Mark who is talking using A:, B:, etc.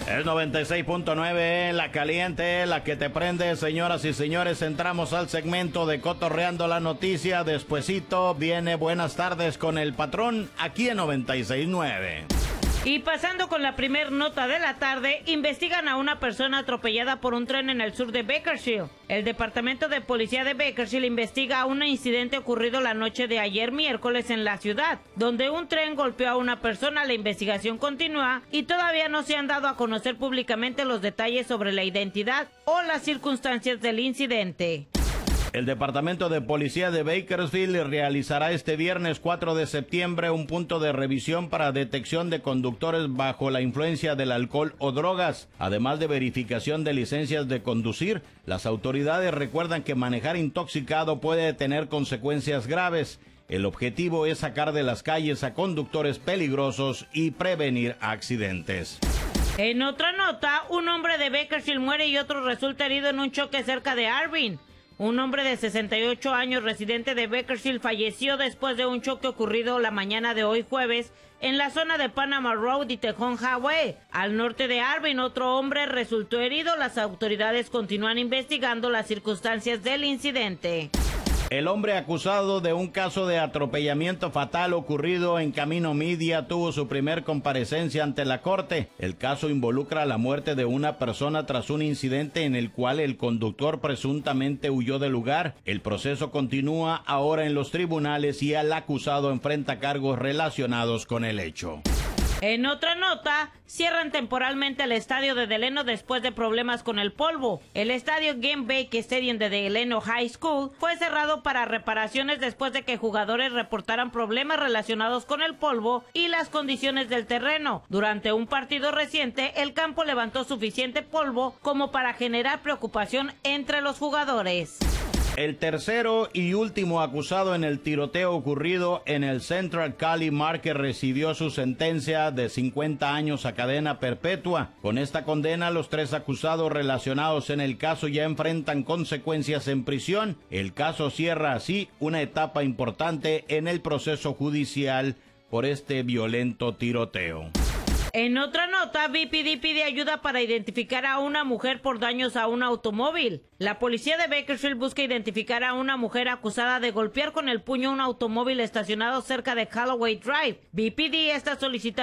A: El 96.9, la caliente, la que te prende. Señoras y señores, entramos al segmento de Cotorreando la Noticia. Despuesito viene Buenas Tardes con el Patrón, aquí en 96.9.
B: Y pasando con la primer nota de la tarde, investigan a una persona atropellada por un tren en el sur de Bakersfield. El Departamento de Policía de Bakersfield investiga un incidente ocurrido la noche de ayer miércoles en la ciudad, donde un tren golpeó a una persona. La investigación continúa y todavía no se han dado a conocer públicamente los detalles sobre la identidad o las circunstancias del incidente.
A: El Departamento de Policía de Bakersfield realizará este viernes 4 de septiembre un punto de revisión para detección de conductores bajo la influencia del alcohol o drogas. Además de verificación de licencias de conducir, las autoridades recuerdan que manejar intoxicado puede tener consecuencias graves. El objetivo es sacar de las calles a conductores peligrosos y prevenir accidentes.
B: En otra nota, un hombre de Bakersfield muere y otro resulta herido en un choque cerca de Arvin. Un hombre de 68 años residente de Bakersfield falleció después de un choque ocurrido la mañana de hoy jueves en la zona de Panama Road y Tejon Highway. Al norte de Arvin, otro hombre resultó herido. Las autoridades continúan investigando las circunstancias del incidente.
A: El hombre acusado de un caso de atropellamiento fatal ocurrido en Camino Media tuvo su primer comparecencia ante la corte. El caso involucra la muerte de una persona tras un incidente en el cual el conductor presuntamente huyó del lugar. El proceso continúa ahora en los tribunales y el acusado enfrenta cargos relacionados con el hecho.
B: En otra nota, cierran temporalmente el estadio de Delano después de problemas con el polvo. El estadio Game Bank Stadium de Delano High School fue cerrado para reparaciones después de que jugadores reportaran problemas relacionados con el polvo y las condiciones del terreno. Durante un partido reciente, el campo levantó suficiente polvo como para generar preocupación entre los jugadores.
A: El tercero y último acusado en el tiroteo ocurrido en el Central Cali Market recibió su sentencia de 50 años a cadena perpetua. Con esta condena, los tres acusados relacionados en el caso ya enfrentan consecuencias en prisión. El caso cierra así una etapa importante en el proceso judicial por este violento tiroteo.
B: En otra nota, BPD pide ayuda para identificar a una mujer por daños a un automóvil. La policía de Bakersfield busca identificar a una mujer acusada de golpear con el puño un automóvil estacionado cerca de Callaway Drive. BPD está solicitando